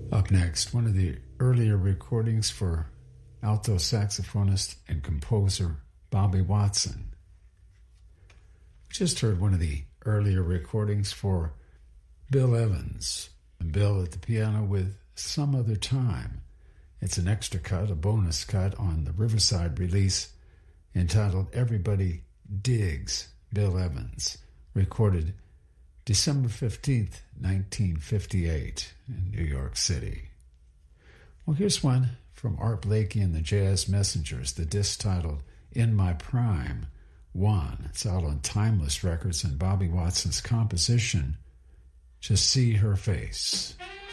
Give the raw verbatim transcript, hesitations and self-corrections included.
Up next, one of the earlier recordings for alto saxophonist and composer Bobby Watson. We just heard one of the earlier recordings for Bill Evans, and Bill at the piano with Some Other Time. It's an extra cut, a bonus cut on the Riverside release entitled Everybody Digs Bill Evans, recorded December fifteenth, nineteen fifty-eight in New York City. Well, here's one from Art Blakey and the Jazz Messengers, the disc titled In My Prime one. It's out on Timeless Records, and Bobby Watson's composition, Just See Her Face.